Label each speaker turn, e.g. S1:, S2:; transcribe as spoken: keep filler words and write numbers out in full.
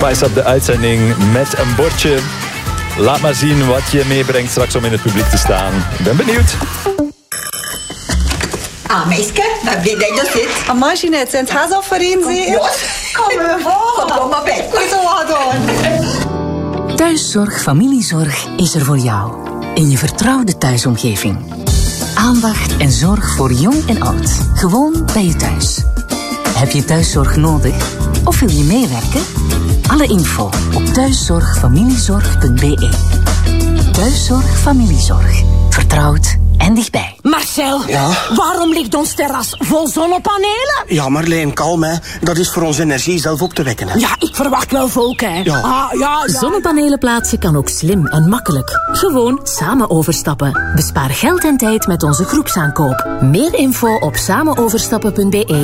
S1: spice up de uitzending met een bordje. Laat maar zien wat je meebrengt straks om in het publiek te staan. Ik ben benieuwd.
S2: Ah, meisje, waar ben je dat zit?
S3: Amai, Jeanette, zijn het haast al voor één zee?
S2: Jos, kom maar voor. Kom maar bij. Goed zo wat doen.
S4: Thuiszorg Familiezorg is er voor jou. In je vertrouwde thuisomgeving. Aandacht en zorg voor jong en oud. Gewoon bij je thuis. Heb je thuiszorg nodig? Of wil je meewerken? Alle info op thuiszorgfamiliezorg punt b e. Thuiszorg Familiezorg. Vertrouwd en dichtbij.
S5: Marcel,
S6: ja?
S5: Waarom ligt ons terras vol zonnepanelen?
S6: Ja, Marleen, kalm, hè. Dat is voor onze energie zelf op te wekken, hè.
S5: Ja, ik verwacht wel volk, hè.
S6: Ja.
S5: Ah, ja, ja.
S7: Zonnepanelen plaatsen kan ook slim en makkelijk. Gewoon samen overstappen. Bespaar geld en tijd met onze groepsaankoop. Meer info op samenoverstappen punt b e